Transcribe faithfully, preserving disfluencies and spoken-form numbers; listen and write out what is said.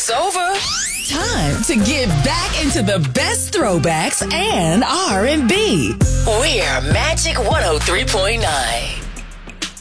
Throwbacks over. Time to get back into the best throwbacks and R and B. We're Magic one oh three point nine.